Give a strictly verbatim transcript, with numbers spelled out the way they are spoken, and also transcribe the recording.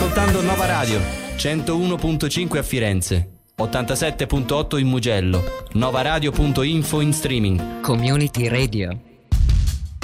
ascoltando Nova Radio, centouno virgola cinque a Firenze, ottantasette virgola otto in Mugello, novaradio punto info in streaming. Community Radio.